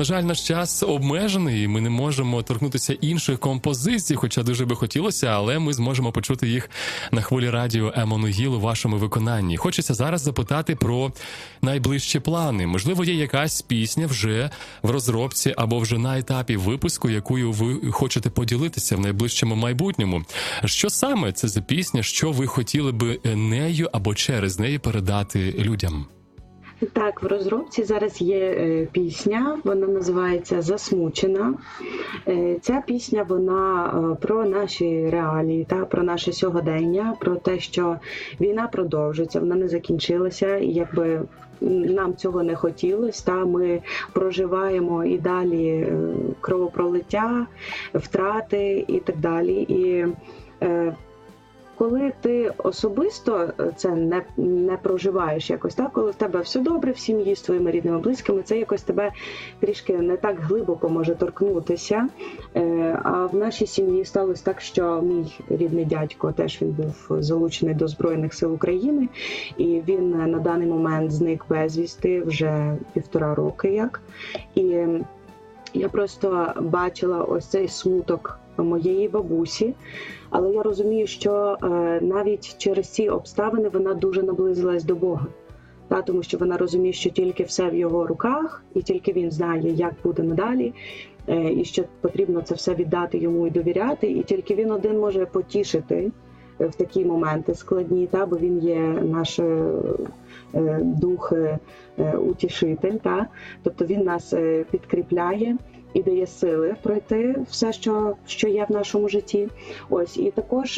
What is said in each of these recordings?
На жаль, наш час обмежений, і ми не можемо торкнутися інших композицій, хоча дуже би хотілося, але ми зможемо почути їх на хвилі радіо Еммануїл у вашому виконанні. Хочеться зараз запитати про найближчі плани. Можливо, є якась пісня вже в розробці або вже на етапі випуску, якою ви хочете поділитися в найближчому майбутньому. Що саме це за пісня, що ви хотіли би нею або через неї передати людям? Так, в розробці зараз є пісня, вона називається «Засмучена». Ця пісня, вона про наші реалії, про наше сьогодення, про те, що війна продовжується, вона не закінчилася, і якби нам цього не хотілося, ми проживаємо і далі кровопролиття, втрати і так далі. І коли ти особисто це не проживаєш якось, коли в тебе все добре в сім'ї з твоїми рідними, близькими, це якось тебе трішки не так глибоко може торкнутися. А в нашій сім'ї сталося так, що мій рідний дядько теж він був залучений до Збройних сил України, і він на даний момент зник безвісти вже 1,5 роки як. І я просто бачила ось цей смуток моєї бабусі, але я розумію, що навіть через ці обставини вона дуже наблизилась до Бога. Тому що вона розуміє, що тільки все в його руках, і тільки він знає, як буде надалі, і що потрібно це все віддати йому і довіряти, і тільки він один може потішити в такі моменти складні, бо він є наш дух утішитель, тобто він нас підкріпляє і дає сили пройти все, що є в нашому житті. Ось, і також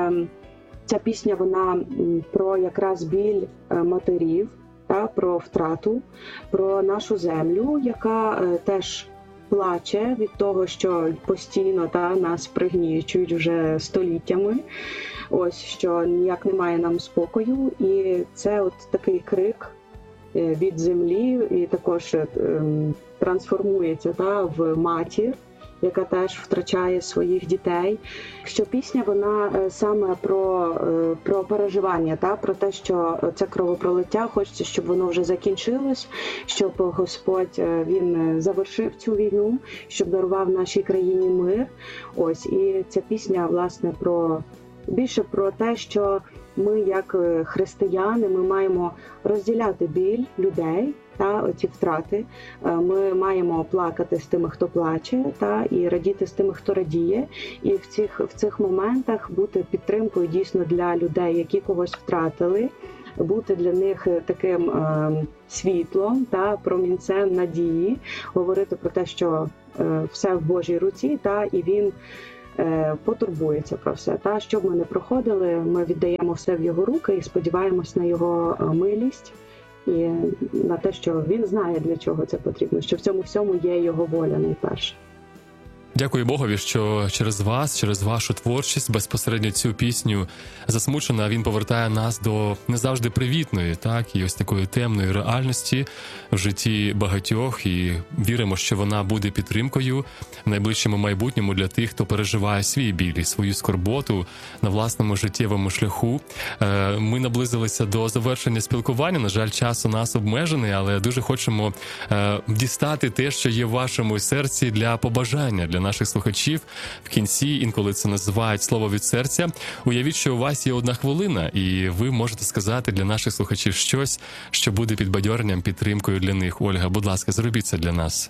ця пісня, вона про якраз біль матерів, про втрату, про нашу землю, яка теж плаче від того, що постійно нас пригнічують вже століттями. Ось, що ніяк немає нам спокою. І це от такий крик від землі, і також трансформується в матір, яка теж втрачає своїх дітей. Що пісня, вона саме про переживання, про те, що це кровопролиття, хочеться, щоб воно вже закінчилось, щоб Господь, він завершив цю війну, щоб дарував нашій країні мир. Ось, і ця пісня, власне, більше про те, що ми, як християни, ми маємо розділяти біль людей, оці втрати. Ми маємо плакати з тими, хто плаче, і радіти з тими, хто радіє. І в цих моментах бути підтримкою дійсно для людей, які когось втратили, бути для них таким світлом, промінцем надії, говорити про те, що все в Божій руці, і він потурбується про все. Що б ми не проходили, ми віддаємо все в його руки і сподіваємось на його милість і на те, що він знає, для чого це потрібно, що в цьому всьому є його воля найперше. Дякую Богові, що через вас, через вашу творчість, безпосередньо цю пісню «Засмучена» він повертає нас до не завжди привітної, і ось такої темної реальності в житті багатьох, і віримо, що вона буде підтримкою в найближчому майбутньому для тих, хто переживає свій біль і свою скорботу на власному життєвому шляху. Ми наблизилися до завершення спілкування, на жаль, час у нас обмежений, але дуже хочемо дістати те, що є в вашому серці для побажання, для наших слухачів в кінці, інколи це називають слово від серця. Уявіть, що у вас є 1 хвилина, і ви можете сказати для наших слухачів щось, що буде підбадьоренням, підтримкою для них. Ольга, будь ласка, зробіть це для нас.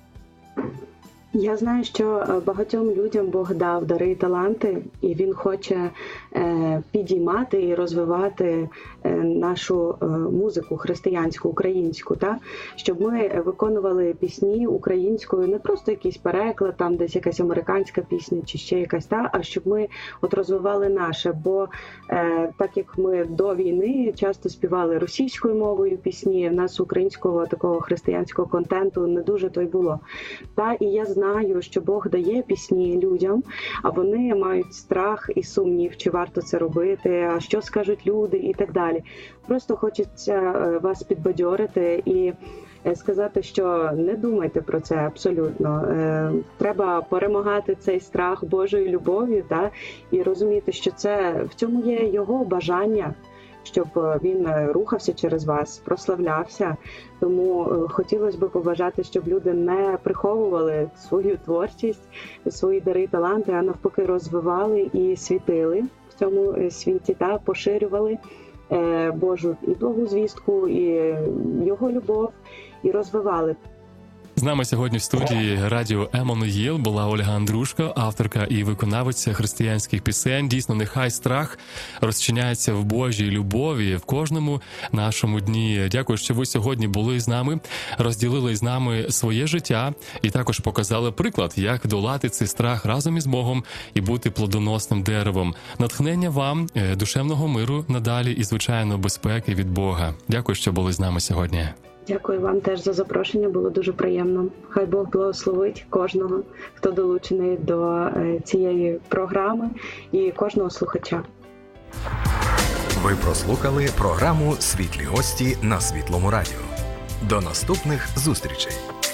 Я знаю, що багатьом людям Бог дав дари і таланти, і Він хоче підіймати і розвивати нашу музику християнську, українську, щоб ми виконували пісні українською, не просто якийсь переклад, там десь якась американська пісня чи ще якась, а щоб ми розвивали наше, бо так як ми до війни часто співали російською мовою пісні, в нас українського такого християнського контенту не дуже то й було. І я знаю, що Бог дає пісні людям, а вони мають страх і сумнів, чи варто це робити, а що скажуть люди і так далі. Просто хочеться вас підбадьорити і сказати, що не думайте про це абсолютно. Треба перемагати цей страх Божою любов'ю, і розуміти, що це в цьому є його бажання, щоб він рухався через вас, прославлявся. Тому хотілося б побажати, щоб люди не приховували свою творчість, свої дари і таланти, а навпаки розвивали і світили в цьому світі, та поширювали Божу і благу звістку, і його любов, і розвивали. З нами сьогодні в студії радіо Еммануїл була Ольга Андрушко, авторка і виконавиця християнських пісень. Дійсно, нехай страх розчиняється в Божій любові в кожному нашому дні. Дякую, що ви сьогодні були з нами, розділили з нами своє життя і також показали приклад, як долати цей страх разом із Богом і бути плодоносним деревом. Натхнення вам, душевного миру надалі і, звичайно, безпеки від Бога. Дякую, що були з нами сьогодні. Дякую вам теж за запрошення, було дуже приємно. Хай Бог благословить кожного, хто долучений до цієї програми, і кожного слухача. Ви прослухали програму «Світлі гості» на Світлому радіо. До наступних зустрічей!